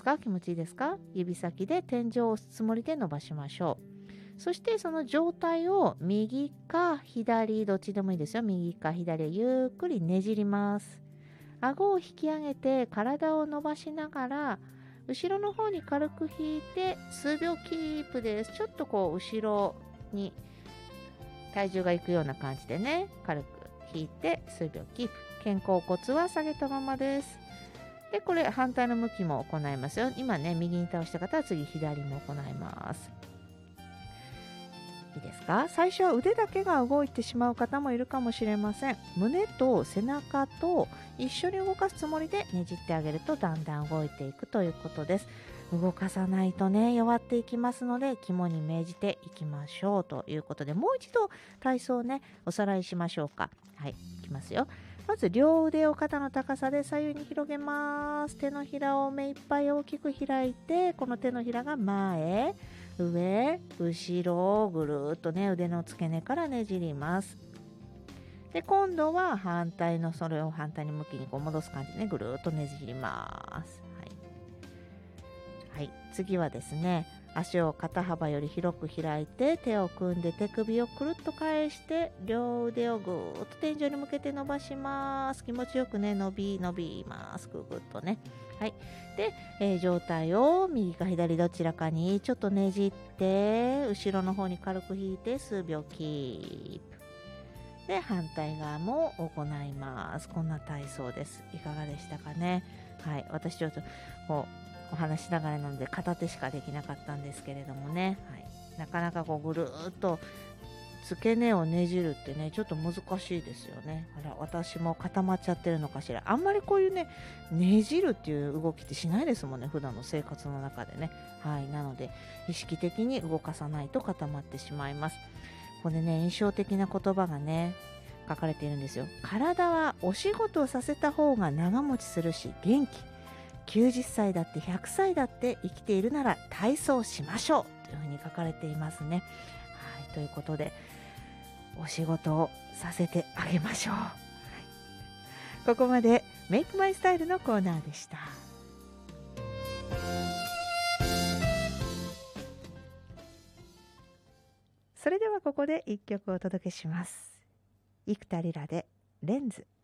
か？気持ちいいですか？指先で天井を押すつもりで伸ばしましょう。そしてその状態を右か左、どっちでもいいですよ。右か左へゆっくりねじります。顎を引き上げて体を伸ばしながら後ろの方に軽く引いて数秒キープです。ちょっとこう後ろに体重がいくような感じでね、軽く引いて数秒キープ。肩甲骨は下げたままです。で、これ反対の向きも行いますよ。今ね、右に倒した方は次左も行います。いいですか？最初は腕だけが動いてしまう方もいるかもしれません。胸と背中と一緒に動かすつもりでねじってあげるとだんだん動いていくということです。動かさないとね、弱っていきますので、肝に銘じていきましょうということで、もう一度体操をね、おさらいしましょうか。はい、いきますよ。まず両腕を肩の高さで左右に広げます。手のひらを目いっぱい大きく開いて、この手のひらが前、上、後ろ、ぐるっとね、腕の付け根からねじります。で、今度はそれを反対に向きにこう戻す感じでね、ぐるっとねじります。はい。次はですね、足を肩幅より広く開いて、手を組んで手首をくるっと返して、両腕をぐーっと天井に向けて伸ばします。気持ちよくね、伸びます。ぐーっとね。はい。で、上体を右か左どちらかにちょっとねじって、後ろの方に軽く引いて数秒キープ。で、反対側も行います。こんな体操です。いかがでしたかね。はい。私ちょっとこう、お話しながらなので片手しかできなかったんですけれどもね、はい、なかなかこうぐるーっと付け根をねじるってねちょっと難しいですよね。あら、私も固まっちゃってるのかしら。あんまりこういうねねじるっていう動きってしないですもんね、普段の生活の中でね。はい、なので意識的に動かさないと固まってしまいます。これね、印象的な言葉がね書かれているんですよ。体はお仕事をさせた方が長持ちするし元気。90歳だって100歳だって生きているなら体操しましょうというふうに書かれていますね。はい、ということでお仕事をさせてあげましょう。はい、ここまでメイクマイスタイルのコーナーでした。それではここで一曲お届けします。生田リラでレンズ。